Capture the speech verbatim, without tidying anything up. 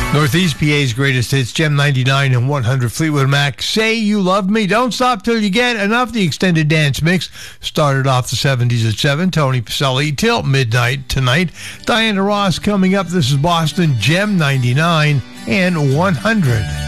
Northeast P A's greatest hits, Gem ninety-nine and one hundred, Fleetwood Mac. Say You Love Me. Don't Stop Till You Get Enough. The extended dance mix started off the seventies at seven. Tony Pacelli till midnight tonight. Diana Ross coming up. This is Boston, Gem ninety-nine and one hundred.